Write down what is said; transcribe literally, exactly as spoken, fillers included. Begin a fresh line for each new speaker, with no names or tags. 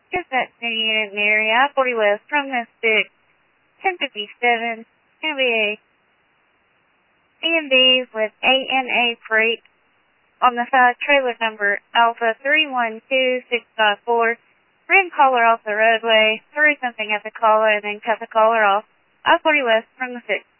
Dispatch to Unit Mary, I forty West from the six, ten fifty-seven. It's going to be a C and B with A N A freight on the side, trailer number Alpha three one two six five four. Ran caller off the roadway, threw something at the caller, and then cut the caller off. I forty West from the six.